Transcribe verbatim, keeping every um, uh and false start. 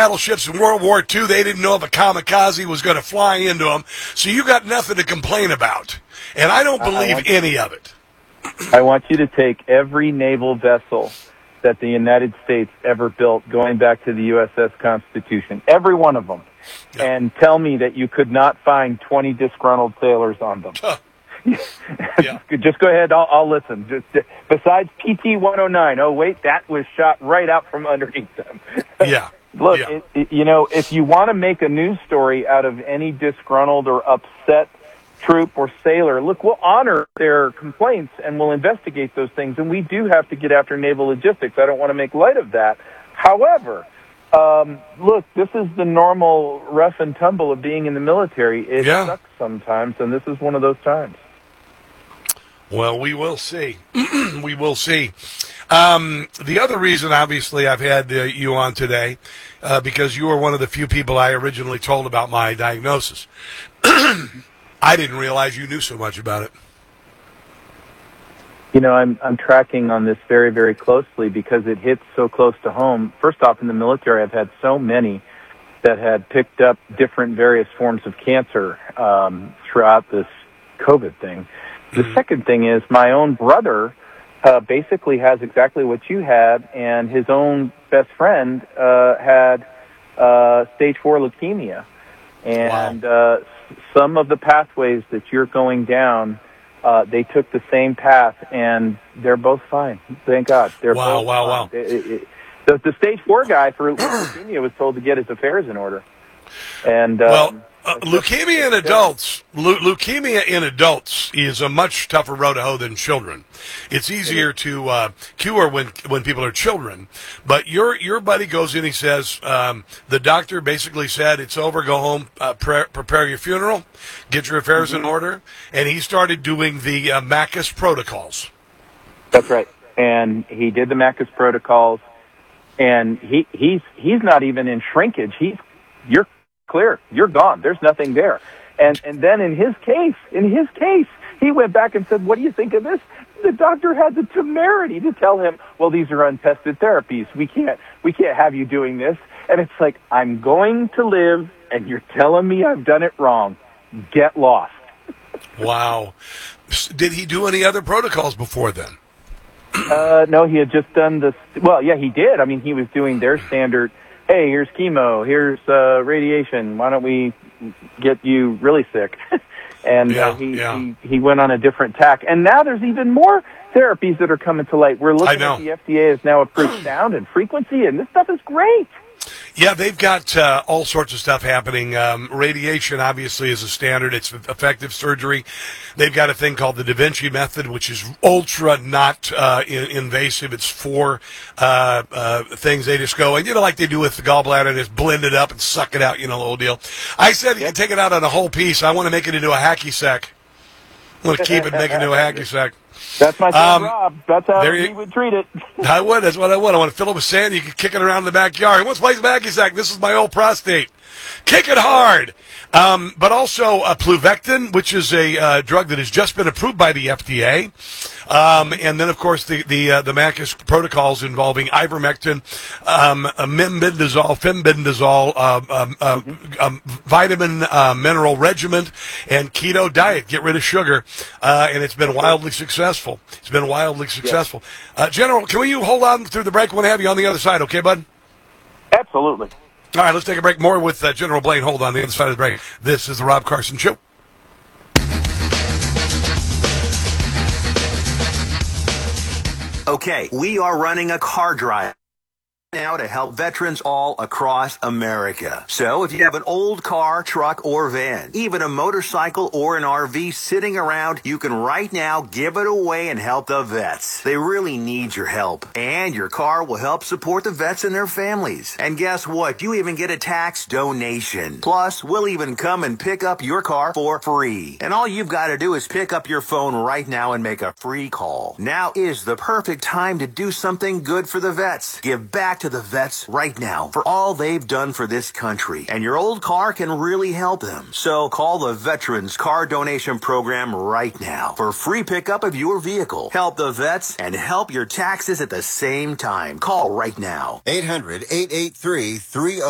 battleships in World War Two. They didn't know if a kamikaze was going to fly into them. So you got nothing to complain about. And I don't believe I any you, of it. I want you to take every naval vessel that the United States ever built, going back to the U S S Constitution, every one of them, yeah. and tell me that you could not find twenty disgruntled sailors on them. Huh. Yeah. Just go ahead. I'll, I'll listen. Just, besides P T one oh nine. Oh, wait, that was shot right out from underneath them. Yeah. Look, yeah. It, it, you know, if you want to make a news story out of any disgruntled or upset troop or sailor, look, we'll honor their complaints and we'll investigate those things. And we do have to get after naval logistics. I don't want to make light of that. However, um, look, this is the normal rough and tumble of being in the military. It yeah. sucks sometimes, and this is one of those times. Well, we will see. we will see. Um, the other reason, obviously, I've had uh, you on today, uh, because you were one of the few people I originally told about my diagnosis. I didn't realize you knew so much about it. You know, I'm I'm tracking on this very, very closely because it hits so close to home. First off, in the military, I've had so many that had picked up different various forms of cancer um, throughout this COVID thing. The mm-hmm. second thing is my own brother uh, basically has exactly what you had, and his own best friend uh, had uh, stage four leukemia. And wow. uh, some of the pathways that you're going down, uh, they took the same path, and they're both fine. Thank God. They're wow, both wow, fine. wow. It, it, it, the, the stage four guy for leukemia was told to get his affairs in order. And um, well, uh, leukemia in adults, leu- leukemia in adults is a much tougher road to hoe than children. It's easier to uh, cure when when people are children. But your your buddy goes in, he says, um, the doctor basically said, it's over, go home, uh, pre- prepare your funeral, get your affairs mm-hmm. in order, and he started doing the uh, Macus protocols. That's right. And he did the Macus protocols, and he he's he's not even in shrinkage. He's you're clear. You're gone. There's nothing there. And and then in his case, in his case, he went back and said, what do you think of this? The doctor had the temerity to tell him, well, these are untested therapies. We can't we can't have you doing this. And it's like, I'm going to live, and you're telling me I've done it wrong. Get lost. Wow. Did he do any other protocols before then? Uh, no, he had just done this. Well, yeah, he did. I mean, he was doing their standard, hey, here's chemo, here's uh, radiation. Why don't we get you really sick? and yeah, uh, he, yeah. he he went on a different tack. And now there's even more therapies that are coming to light. We're looking at the F D A has now approved sound and frequency, and this stuff is great. Yeah, they've got uh, all sorts of stuff happening. Um, radiation, obviously, is a standard. It's effective surgery. They've got a thing called the Da Vinci method, which is ultra not uh, in- invasive. It's four uh, uh, things. They just go, and you know, like they do with the gallbladder, just blend it up and suck it out, you know, the whole deal. I said you can take it out on a whole piece. I want to make it into a hacky sack. I want to keep it, make it into a hacky sack. That's my friend um, Rob. That's how you, he would treat it. I would. That's what I would. I want to fill it with sand. You can kick it around in the backyard. What's place hacky sack? This is my old prostate. Kick it hard. Um, but also uh, Pluvectin, which is a uh, drug that has just been approved by the F D A. Um, and then, of course, the the uh, the Macus protocols involving ivermectin, um, uh, mebendazole, fembendazole, uh, um, uh, um, vitamin uh, mineral regimen, and keto diet. Get rid of sugar, uh, and it's been wildly successful. It's been wildly successful. Uh, General, can we you hold on through the break? I want to have you on the other side, okay, bud? Absolutely. All right, let's take a break. More with uh, General Blaine. Hold on the other side of the break. This is the Rob Carson Show. Okay, we are running a car drive now to help veterans all across America. So if you have an old car, truck, or van, even a motorcycle or an R V sitting around, you can right now give it away and help the vets. They really need your help. And your car will help support the vets and their families. And guess what? You even get a tax donation. Plus, we'll even come and pick up your car for free. And all you've got to do is pick up your phone right now and make a free call. Now is the perfect time to do something good for the vets. Give back to the vets right now for all they've done for this country. And your old car can really help them. So call the Veterans Car Donation Program right now for free pickup of your vehicle. Help the vets and help your taxes at the same time. Call right now. eight hundred, eight eight three, three oh